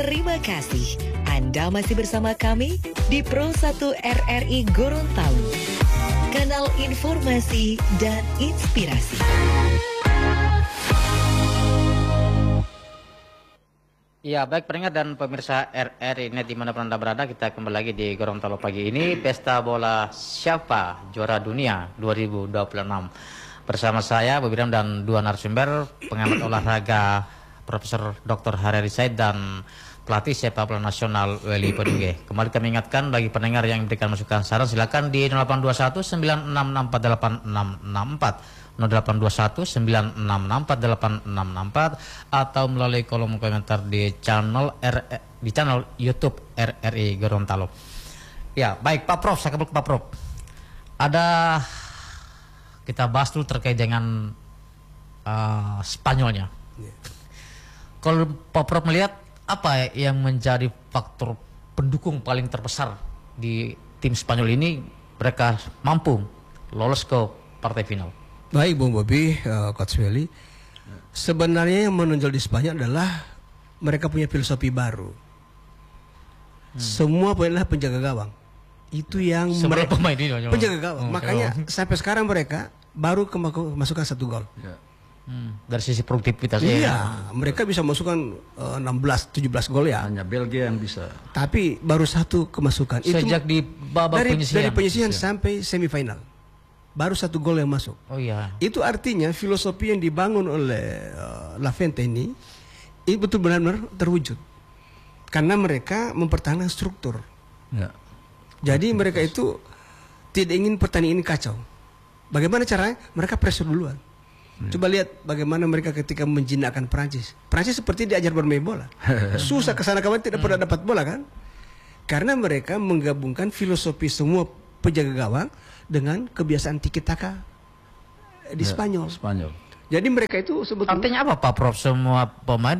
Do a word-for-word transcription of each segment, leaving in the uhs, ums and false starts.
Terima kasih. Anda masih bersama kami di Pro satu R R I Gorontalo. Kanal informasi dan inspirasi. Ya, baik pendengar dan pemirsa R R I Net dimanapun Anda berada, kita kembali lagi di Gorontalo pagi ini. Pesta bola siapa juara dunia dua ribu dua puluh enam. Bersama saya, Bobi Ram, dan dua narasumber, pengamat olahraga Profesor Doktor Hareri Said dan pelatih sepak bola nasional Weli Peduge. Kembali kami ingatkan bagi pendengar yang memberikan masukan saran, silakan di nol delapan dua satu sembilan enam enam empat delapan enam enam empat, nol delapan dua satu sembilan enam enam empat delapan enam enam empat, atau melalui kolom komentar di channel R di channel YouTube R R I Gorontalo. Ya, baik Pak Prof, saya ke Pak Prof. Ada kita bahas dulu terkait dengan uh, Spanyolnya. Yeah. Kalau Pak Prof melihat apa yang menjadi faktor pendukung paling terbesar di tim Spanyol ini mereka mampu lolos ke partai final? Baik Bung Bobi, uh, Coach Weli. Sebenarnya yang menonjol di Spanyol adalah mereka punya filosofi baru. Hmm. Semua pemain adalah penjaga gawang. Itu yang mereka pemain ini penjaga gawang. Oh, Makanya oh. sampai sekarang mereka baru kemasukan satu gol. Ya. Hmm, dari sisi produktivitas. Iya, ya. Mereka bisa masukkan uh, enam belas tujuh belas gol ya. Hanya Belgia yang bisa. Tapi baru satu kemasukan. Sejak itu di babak dari, penyisihan. Dari penyisihan sampai semifinal. Baru satu gol yang masuk. Oh iya. Itu artinya filosofi yang dibangun oleh uh, La Fuente ini itu betul benar-benar terwujud. Karena mereka mempertahankan struktur. Ya. Jadi mereka itu tidak ingin pertandingan ini kacau. Bagaimana caranya? Mereka pressure duluan. Coba lihat bagaimana mereka ketika menjinakkan Prancis. Prancis seperti diajar bermain bola. Susah kesana kemari tidak pernah dapat bola kan? Karena mereka menggabungkan filosofi semua penjaga gawang dengan kebiasaan tiki taka di ya, Spanyol. Spanyol. Jadi mereka itu sebetulnya. Artinya apa Pak Prof? Semua pemain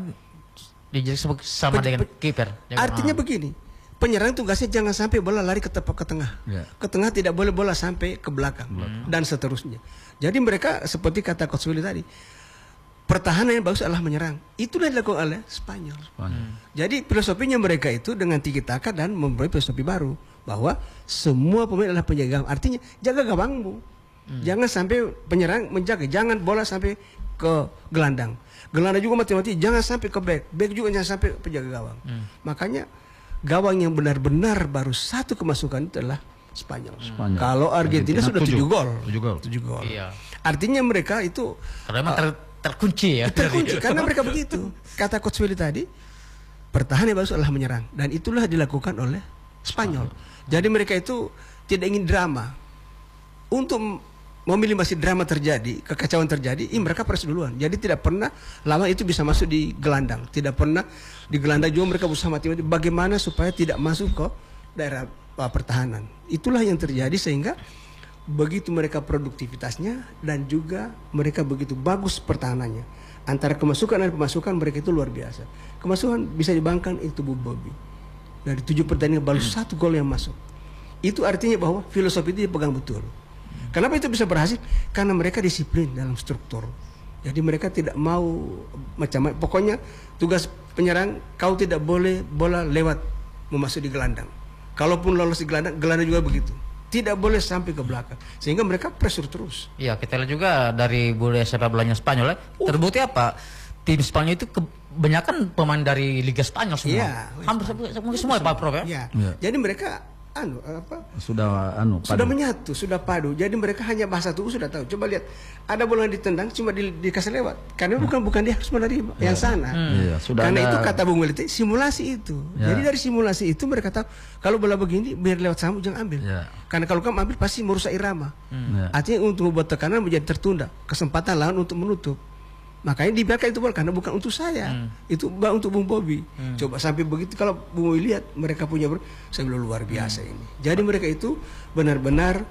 dijaga sama dengan kiper. Artinya ah. begini. Penyerang tugasnya jangan sampai bola lari ke tepat ke tengah. Ya. Ke tengah tidak boleh bola sampai ke belakang hmm. dan seterusnya. Jadi mereka seperti kata Coach Willy tadi, pertahanan yang bagus adalah menyerang. Itulah yang dilakukan oleh Spanyol. Spanyol. Hmm. Jadi filosofinya mereka itu dengan tiki taka dan membuat filosofi baru bahwa semua pemain adalah penjaga gawang. Artinya jaga gawangmu. Hmm. Jangan sampai penyerang menjaga, jangan bola sampai ke gelandang. Gelandang juga mati-mati, jangan sampai ke back. Back juga jangan sampai penjaga gawang. Hmm. Makanya gawang yang benar-benar baru satu kemasukan itu adalah Spanyol. Spanyol. Kalau Argentina, Argentina sudah tujuh gol. tujuh gol. tujuh gol. Iya. Artinya mereka itu karena memang ter, terkunci ya. Terkunci karena mereka begitu. Kata Coach Willy tadi, pertahanan yang bagus adalah menyerang dan itulah dilakukan oleh Spanyol. Jadi mereka itu tidak ingin drama. Untuk memilih masih drama terjadi, kekacauan terjadi, ini mereka press duluan. Jadi tidak pernah lawan itu bisa masuk di gelandang. Tidak pernah di gelandang juga mereka berusaha mati-mati bagaimana supaya tidak masuk ke daerah uh, pertahanan. Itulah yang terjadi sehingga begitu mereka produktivitasnya dan juga mereka begitu bagus pertahanannya. Antara kemasukan dan pemasukan mereka itu luar biasa. Kemasukan bisa dibangkan itu Bu Bobi. Dari tujuh pertandingan baru hmm. satu gol yang masuk. Itu artinya bahwa filosofi itu dipegang betul. Kenapa itu bisa berhasil? Karena mereka disiplin dalam struktur. Jadi mereka tidak mau macam-macam. Pokoknya tugas penyerang kau tidak boleh bola lewat memasuki di gelandang. Kalaupun lolos di gelandang, gelandang juga begitu. Tidak boleh sampai ke belakang. Sehingga mereka pressure terus. Iya, kita lihat juga dari budaya sepak bolanya Spanyol ya. Uh. Terbukti apa? Tim Spanyol itu kebanyakan pemain dari Liga Spanyol semua. Iya, hampir semua, semua ya Pak Prof ya. Iya. Ya. Jadi mereka anu apa sudah anu padu. sudah menyatu, sudah padu. Jadi mereka hanya bahasa tubuh sudah tahu. Coba lihat, ada bola yang ditendang cuma di, dikasih lewat. Karena hmm. bukan bukan dia harus menerima ya. yang sana. Hmm. Ya, sudah Karena ada... itu kata Bung Welite, simulasi itu. Ya. Jadi dari simulasi itu mereka tahu kalau bola begini biar lewat sama jangan ambil. Ya. Karena kalau kamu ambil pasti merusak irama. Hmm. Ya. Artinya untuk membuat tekanan menjadi tertunda, kesempatan lawan untuk menutup. Makanya dibiarkan itu bola karena bukan untuk saya, hmm. itu untuk Bung Bobi. Hmm. Coba sampai begitu kalau Bung Bobi lihat mereka punya saya bilang luar biasa hmm. ini. Jadi mereka itu benar-benar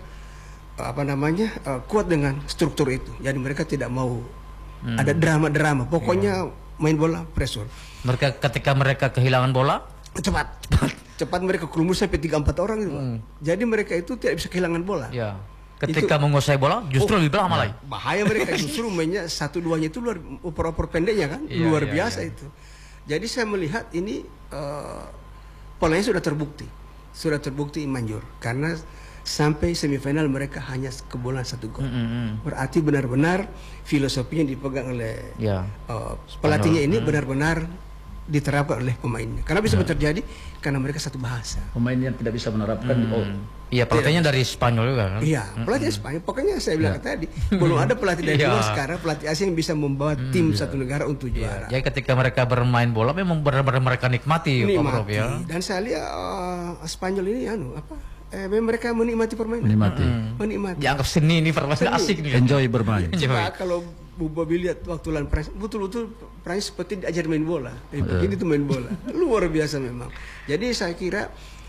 apa namanya uh, kuat dengan struktur itu. Jadi mereka tidak mau hmm. ada drama-drama. Pokoknya yeah. main bola pressure. Mereka ketika mereka kehilangan bola cepat, cepat, cepat mereka kerumus sampai tiga empat orang itu. Hmm. Jadi mereka itu tidak bisa kehilangan bola. Yeah. Ketika itu, menguasai bola justru oh, lebih lama lagi. Bahaya mereka justru mainnya satu duanya itu luar oper-oper pendeknya kan, ya, luar ya, biasa ya. itu. Jadi saya melihat ini uh, polanya sudah terbukti, sudah terbukti manjur karena sampai semifinal mereka hanya kebobolan satu gol. Mm -hmm. Berarti benar-benar filosofinya dipegang oleh yeah. uh, pelatihnya ini benar-benar diterapkan oleh pemainnya. Karena bisa yeah. terjadi karena mereka satu bahasa. Pemain yang tidak bisa menerapkan. Mm. Oh. Iya, pelatihnya dari Spanyol juga kan? Iya, pelatih mm -hmm. Spanyol. Pokoknya saya bilang yeah. tadi, belum ada pelatih dari luar sekarang, pelatih asing yang bisa membawa mm, tim yeah. satu negara untuk juara. Yeah. Jadi ketika mereka bermain bola memang benar-benar mereka nikmati, nikmati. Ya. Dan saya lihat uh, Spanyol ini anu apa? Eh, mereka menikmati permainan. Menikmati. Hmm. Menikmati. Dianggap seni ini permainan asik nih. Enjoy bermain. Coba kalau Bu Bobi lihat waktu lawan Prancis, betul-betul Prancis seperti diajar main bola. Eh, yeah. Begini tuh main bola. Luar biasa memang. Jadi saya kira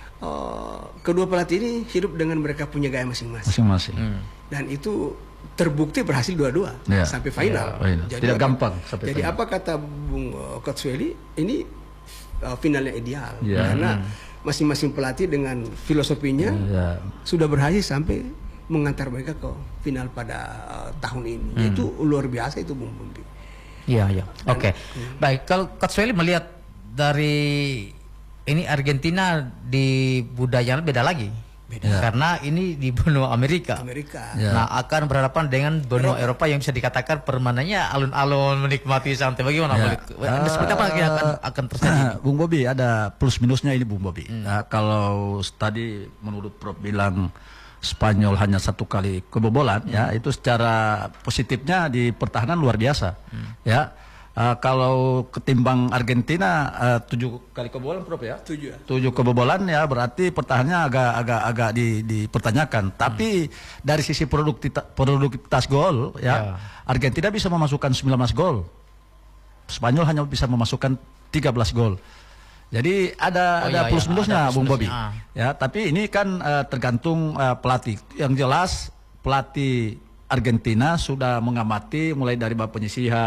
uh, kedua pelatih ini hidup dengan mereka punya gaya masing-masing. Masing-masing. Hmm. Dan itu terbukti berhasil dua-dua yeah. sampai final. Yeah, final. Jadi tidak apa, gampang sampai Jadi final. apa kata Bung uh, Coachwelly, ini uh, finalnya ideal yeah. karena hmm. masing-masing pelatih dengan filosofinya yeah. sudah berhasil sampai mengantar mereka ke final pada uh, tahun ini. Hmm. Itu luar biasa itu Bung Bumbi. Iya, iya. Oke. Okay. Hmm. Baik, kalau Coach Welly melihat dari ini Argentina di budayanya beda lagi. Beda. Ya. Karena ini di benua Amerika. Amerika. Ya. Nah, akan berhadapan dengan benua Eropa, Eropa yang bisa dikatakan permainannya alun-alun menikmati santai. Bagaimana? Ya. Uh, Seperti apa yang akan akan terjadi? Uh, Bung Bobi, ada plus minusnya ini Bung Bobi. Hmm. Uh, kalau tadi menurut Prof bilang Spanyol hanya satu kali kebobolan, hmm. ya itu secara positifnya di pertahanan luar biasa. Hmm. Ya. Uh, kalau ketimbang Argentina uh, tujuh kali kebobolan, Prof ya, tujuh, tujuh kebobolan ya berarti pertahanannya agak-agak agak di, dipertanyakan. Hmm. Tapi dari sisi produktivitas, produktivitas gol, ya, ya Argentina bisa memasukkan sembilan belas gol, Spanyol hanya bisa memasukkan tiga belas gol. Jadi ada oh, ada iya, plus iya, minusnya, ada Bung Bobi. Ah. Ya, tapi ini kan uh, tergantung uh, pelatih. Yang jelas pelatih Argentina sudah mengamati mulai dari bab penyisihan.